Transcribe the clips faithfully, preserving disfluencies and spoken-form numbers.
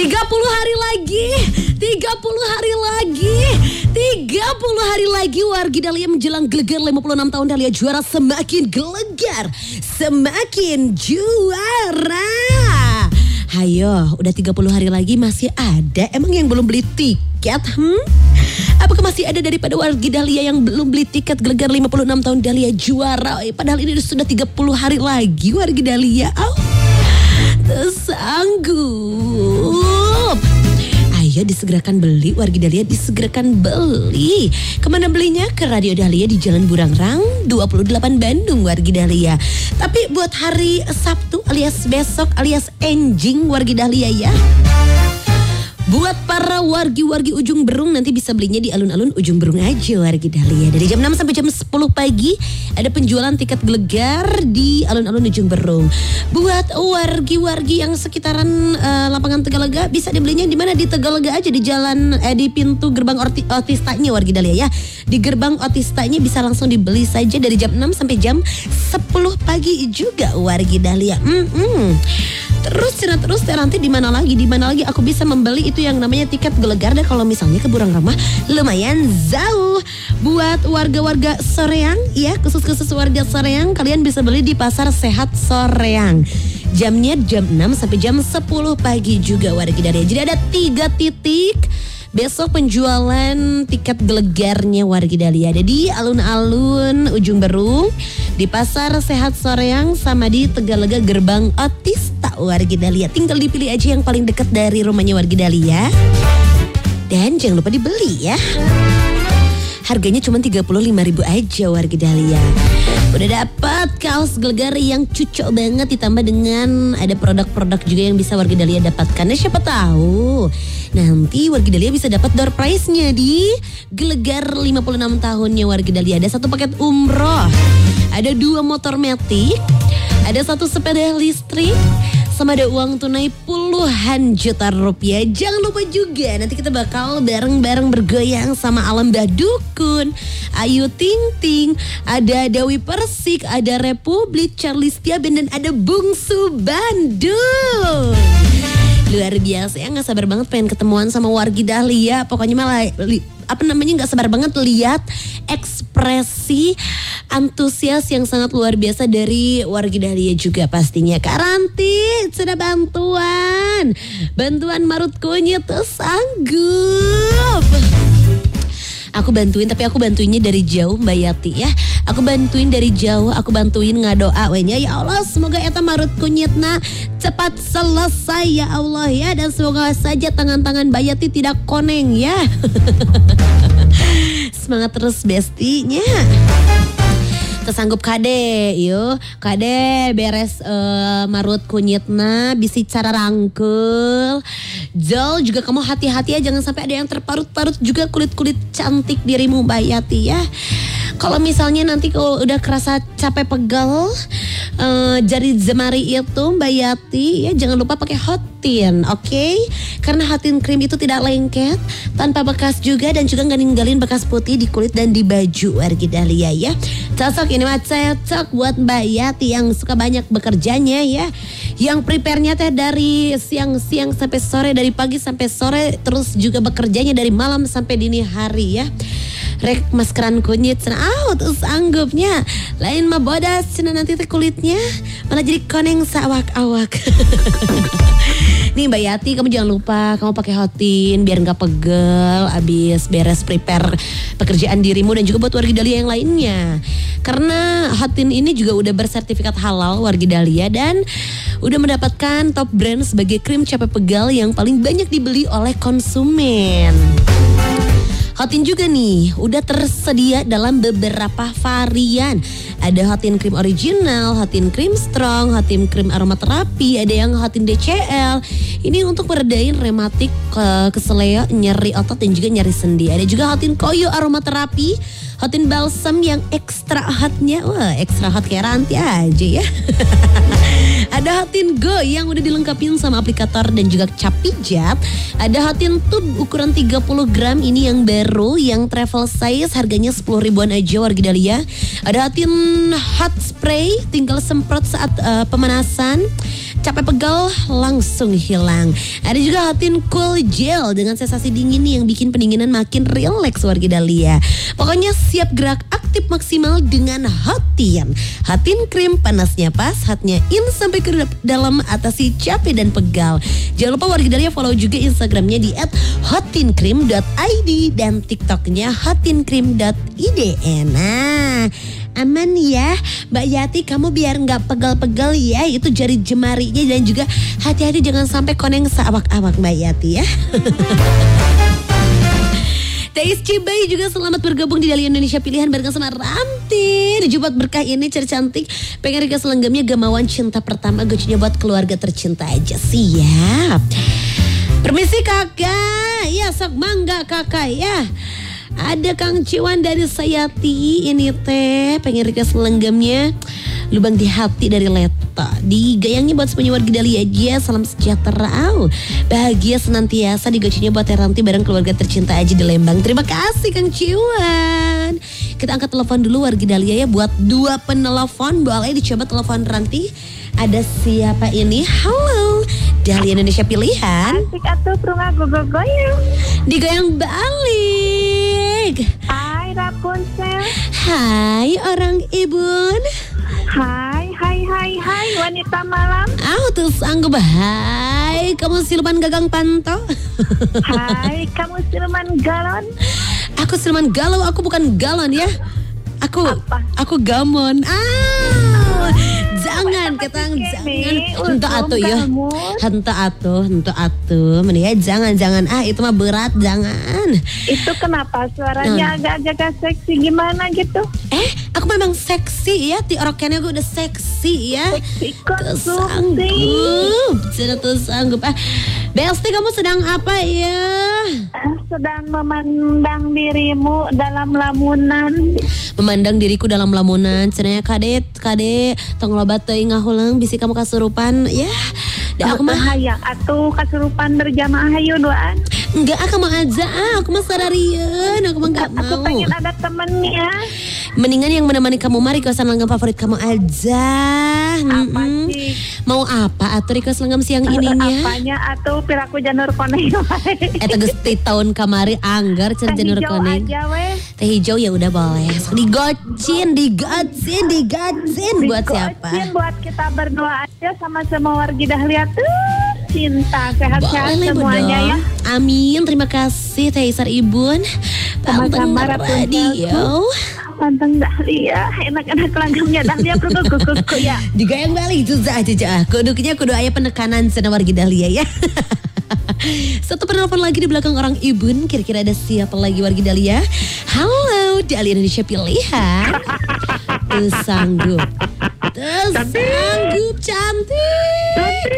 tiga puluh hari lagi, tiga puluh hari lagi, tiga puluh hari lagi Wargi Dahlia menjelang gelegar lima puluh enam tahun Dahlia Juara semakin gelegar, semakin juara. Hayo, udah tiga puluh hari lagi masih ada emang yang belum beli tiket? Hmm? Apakah masih ada daripada Wargi Dahlia yang belum beli tiket gelegar lima puluh enam tahun Dahlia Juara? Padahal ini sudah tiga puluh hari lagi Wargi Dahlia. Oh, tersanggup. Ayo disegerakan beli, Wargi Dahlia disegerakan beli. Kemana belinya? Ke Radio Dahlia di Jalan Burangrang dua puluh delapan Bandung Wargi Dahlia. Tapi buat hari Sabtu alias besok alias enjing Wargi Dahlia ya. Buat para wargi-wargi Ujung Berung nanti bisa belinya di alun-alun Ujung Berung aja Wargi Dahlia. Dari jam enam sampai jam sepuluh pagi ada penjualan tiket gelegar di alun-alun Ujung Berung. Buat wargi-wargi yang sekitaran uh, lapangan Tegalega bisa dibelinya di mana? Di Tegalega aja di jalan eh, di pintu gerbang Orti, Otistanya Wargi Dahlia ya. Di gerbang Otistanya bisa langsung dibeli saja dari jam enam sampai jam sepuluh pagi juga Wargi Dahlia. Mm-mm. Terus cerita terus nanti di mana lagi? Di mana lagi aku bisa membeli itu yang namanya tiket gelegar deh kalau misalnya ke Burangrang lumayan jauh. Buat warga-warga Soreang ya, khusus-khusus warga Soreang kalian bisa beli di Pasar Sehat Soreang. Jamnya jam enam sampai jam sepuluh pagi juga Wargi Dahlia. Jadi ada tiga titik besok penjualan tiket gelegarnya Wargi Dahlia. Ada di alun-alun Ujung Berung, di Pasar Sehat Soreang, sama di Tegalega Gerbang Otista Wargi Dahlia. Tinggal dipilih aja yang paling dekat dari rumahnya Wargi Dahlia. Dan jangan lupa dibeli ya. Harganya cuma tiga puluh lima ribu aja Wargi Dahlia. Udah dapat kaos gelegar yang cucok banget, ditambah dengan ada produk-produk juga yang bisa Wargi Dahlia dapatkan. Nah, siapa tahu nanti Wargi Dahlia bisa dapat door prize-nya di gelegar lima puluh enam tahunnya Wargi Dahlia. Ada satu paket umroh, ada dua motor matic, ada satu sepeda listrik, sama ada uang tunai puluhan juta rupiah. Jangan lupa juga nanti kita bakal bareng-bareng bergoyang sama alam Mbah Dukun, Ayu Ting Ting, ada Dewi Persik, ada Republik, Charlie Setia Band, dan ada Bungsu Bandung. Luar biasa ya, gak sabar banget pengen ketemuan sama Wargi Dahlia. Pokoknya malah li, apa namanya gak sabar banget lihat ekspresi antusias yang sangat luar biasa dari Wargi Dahlia juga pastinya. Karanti sudah bantuan, bantuan marut kunyit tuh sanggup. Aku bantuin, tapi aku bantuinnya dari jauh Mbak Yati ya. Aku bantuin dari jauh, aku bantuin ngadoa wenya. Ya Allah, semoga eta marut kunyitna cepat selesai ya Allah ya. Dan semoga saja tangan-tangan Mbak Yati tidak koneng ya. Semangat terus bestinya. Tersanggup kade, yuk kade beres uh, marut kunyitna bisi cara rangkul. Jol juga kamu hati-hati ya, jangan sampai ada yang terparut-parut juga kulit-kulit cantik dirimu Mbak Yati ya. Kalau misalnya nanti kalau udah kerasa capek pegel uh, jari jemari itu Mbak Yati ya, jangan lupa pakai Hotin, oke? Okay? Karena Hotin krim itu tidak lengket, tanpa bekas juga, dan juga nggak ninggalin bekas putih di kulit dan di baju Wargi Dahlia ya. Cocok ini mah cocok buat Mbak Yati yang suka banyak bekerjanya ya. Yang prepare-nya teh dari siang-siang sampai sore, dari pagi sampai sore, terus juga bekerjanya dari malam sampai dini hari ya. Rek maskeran kunyit cina out anggapnya lain mah bodas cina nanti teh kulitnya malah jadi koneng sawak-awak. Nih Mbak Yati, kamu jangan lupa kamu pakai Hotin biar nggak pegel abis beres prepare pekerjaan dirimu, dan juga buat Wargi Dahlia yang lainnya. Karena Hotin ini juga udah bersertifikat halal Wargi Dahlia dan udah mendapatkan top brand sebagai krim capek pegal yang paling banyak dibeli oleh konsumen. Hotin juga nih udah tersedia dalam beberapa varian. Ada Hotin Cream Original, Hotin Cream Strong, Hotin Cream Aromaterapi, ada yang Hotin D C L. Ini untuk meredain rematik, keseleo, nyeri otot, dan juga nyeri sendi. Ada juga Hotin Koyo Aromaterapi, Hotin Balsam yang ekstra hotnya, wah ekstra hot kayak Ranti aja ya. Ada Hotin Go yang udah dilengkapin sama aplikator dan juga cap pijat. Ada Hotin Tube ukuran tiga puluh gram, ini yang baru, yang travel size, harganya sepuluh ribuan aja Wargi Dahlia. Ada Hotin Hot Spray, tinggal semprot saat uh, pemanasan. capek pegal langsung hilang. Ada juga Hotin Cool Gel dengan sensasi dingin nih yang bikin pendinginan makin rileks warga Dahlia. Pokoknya siap gerak aktif maksimal dengan Hotin. Hotin Cream panasnya pas, hotnya in sampai ke dalam atasi capek dan pegal. Jangan lupa warga Dahlia follow juga Instagramnya di et hotincream dot i d dan TikToknya hotincream dot i d. Nah, aman ya Mbak Yati, kamu biar nggak pegal-pegal ya itu jari jemarinya, dan juga hati-hati jangan sampai koneng seawak-awak Mbak Yati ya. Teis Cibai juga selamat bergabung di Dahlia Indonesia Pilihan bareng sama Ranti. Di Jumat berkah ini cari cantik, pengen request lenggamnya Gamawan Cinta Pertama, gocinya buat keluarga tercinta aja. Siap. Permisi kakak, ya sok mangga kakak ya. Ada Kang Ciwan dari Sayati, ini teh pengen request lenggamnya Lubang di Hati dari Leta. Digayangnya buat semuanya warga Dahlia aja, salam sejahtera, oh, bahagia senantiasa. Digocinya buat Ranti bareng keluarga tercinta aja di Lembang. Terima kasih Kang Ciwan. Kita angkat telepon dulu warga Dahlia ya, buat dua penelpon. Boleh dicoba telepon Ranti. Ada siapa ini? Halo, Dahlia Indonesia Pilihan. Asik atuh perunga gogogoyang. Digoyang balik. Hai Rapunzel. Hai orang Ibun. Hai, hai, hai, hai wanita malam. Ah, tuh sanggup. Hai, kamu siluman gagang panto. Hai, kamu siluman galon. Aku siluman galau, aku bukan galon ya. Aku, Apa? aku gamon. Ah, jangan ketang, jangan. Henteu atuh ya. Henteu atuh, henteu atuh. Mendingan jangan, jangan. Ah, itu mah berat, jangan. Itu kenapa suaranya Nah. agak-agak seksi gimana gitu? Eh, aku memang seksi ya. Ti orokannya gue udah seksi ya. Seksi Tuh konsumsi. sanggup, sudah tuh sanggup. Ah, Besti, kamu sedang apa ya? Sedang memandang dirimu dalam lamunan. Memandang diriku dalam lamunan. Cenanya kade, kade, tong loba teuing ngahuleung bisi kamu kasurupan ya. Da aku mah hayang atuh kasurupan berjamaah hayu duaan. enggak, ah, kamu aja ah, aku mah sadarian, aku mah enggak Aku mau. pengen ada temennya. Mendingan yang menemani kamu mah requestan langgam favorit kamu aja. Apa Mm-mm. sih? Mau apa atuh request langgam siang ininya? Apanya atuh piraku janur koneng wae. Eta geus ti tahun kamari anggar cenah janur Hijau koneng. aja weh. Teh hijau ya udah boleh. Sok digocin, digocin, digocin buat siapa? Digocin buat kita berdua aja sama semua wargi Dahlia tuh. Cinta, sehat-sehat Boleh, semuanya Budong. ya. Amin, terima kasih Teh Isar Ibun. Panteng Sama-sama, radio. Panteng Dahlia, enak-enak langgamnya Dahlia kuku-kuku ya. Juga yang balik itu aja. Kuduknya kudu aya penekanan sana wargi Dahlia ya. Satu penelpon lagi di belakang orang Ibun. Kira-kira ada siapa lagi wargi Dahlia? Halo, Dahlia Indonesia Pilihan. Tuh sanggup. Tuh sanggup, cantik.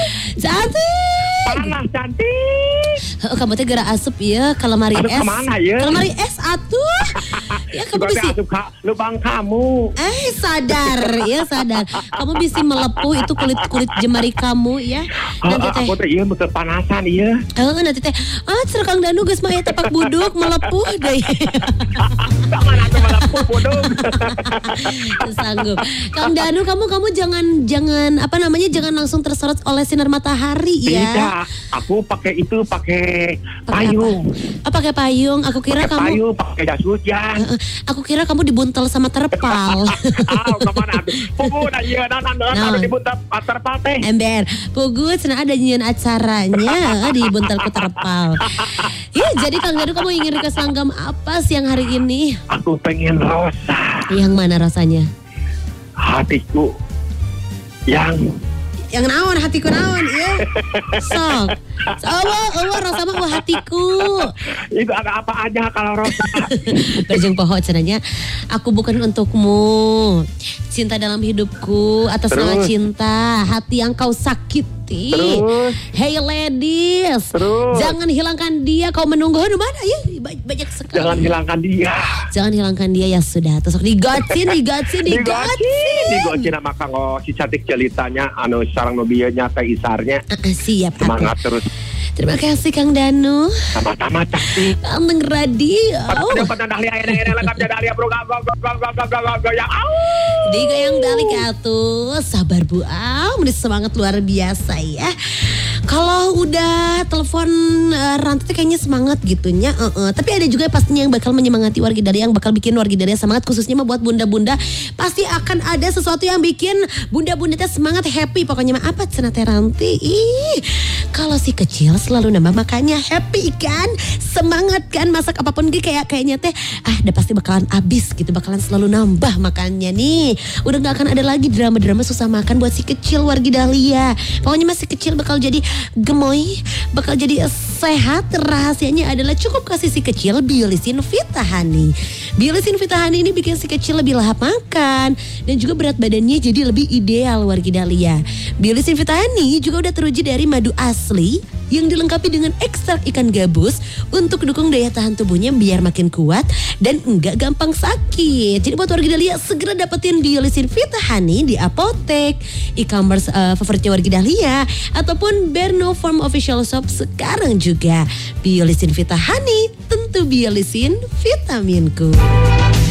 Cantik. Panas cantik. Oh, kamu teh gara asup ya, kalamari Aduh, es. kemana ya? Kalamari es atuh. Ya kamu Juga bisa. asup ka lubang kamu. Eh sadar ya sadar. Kamu bisa melepuh itu kulit-kulit jemari kamu ya. Nanti teh. Aku teh ieu meukeun panasan ieu. Oh, nanti teh. Ah, cer Kang Danu geus mah eta tepak buduk melepuh deui. Mana atuh melepuh bodong. Sanggup. Kang Danu, kamu kamu jangan jangan apa namanya jangan langsung tersorot oleh sinar matahari ya. Tidak, aku pakai itu pakai Pakai payung. apa? Oh, pakai payung. Aku kira Pakai kamu payung, pakai jas hujan. Eh, aku kira kamu dibuntel sama terpal. Ah, kemana atuh? Pugu da ieu nanan Nah. nanan di bunta terpal teh. Ember, pugu cenah ada nyian acaranya di buntel ku terpal. Ya, jadi Kang Danu, kamu ingin request langgam apa siang hari ini? Aku pengen rosa. Yang mana rasanya? Hatiku yang Yang naon hatiku naon ya? Sok. Awa, awa rasa mah wah hatiku. itu ada apa aja kalau rosa. Berjeng poho cenanya. Aku bukan untukmu. Cinta dalam hidupku atas Terus? nama cinta, hati yang kau sakiti. Terus? Hey ladies, Terus? jangan hilangkan dia. Kau menunggu di mana ya? Ba- Banyak sekali. Jangan hilangkan dia. Jangan hilangkan dia ya sudah. Terus digocin, digocin, digocin. Digocin sama Kang O, si cantik ceritanya anu sareng nobianya teh isarnya. Ah, ah, siap aku. Semangat terus. Terima kasih Kang Danu. Sama-sama cantik. Panteng radio. Pada pada Dahlia enak-enak lengkap Dahlia bro go go go go go go go go ya. Au. Digoyang balik atuh. Sabar Bu Am, ini semangat luar biasa ya. Kalau udah telepon uh, Ranti kayaknya semangat gitunya. Uh -uh. Tapi ada juga pastinya yang bakal menyemangati wargi Dahlia, yang bakal bikin wargi Dahlia semangat, khususnya mah buat bunda-bunda. Pasti akan ada sesuatu yang bikin bunda-bunda teh semangat, happy. Pokoknya mah apa cenah teh Ranti? Ih, kalau si kecil selalu nambah makannya happy kan, semangat kan, masak apapun gitu kayak kayaknya teh ah udah pasti bakalan abis gitu, bakalan selalu nambah makannya nih. Udah gak akan ada lagi drama-drama susah makan buat si kecil wargi Dahlia. Pokoknya masih kecil bakal jadi gemoy, bakal jadi sehat. Rahasianya adalah cukup kasih si kecil Biolisin Vitahani. Biolisin Vitahani ini bikin si kecil lebih lahap makan dan juga berat badannya jadi lebih ideal wargi Dahlia. Biolisin Vitahani juga udah teruji dari madu asli yang dilengkapi dengan ekstrak ikan gabus untuk dukung daya tahan tubuhnya biar makin kuat dan enggak gampang sakit. Jadi buat wargi Dahlia segera dapetin Biolisin Vitahani di apotek, e-commerce uh, favoritnya wargi Dahlia ataupun Berno Farm Official Shop sekarang juga. Biolisin Vitahani, tentu Biolisin vitaminku.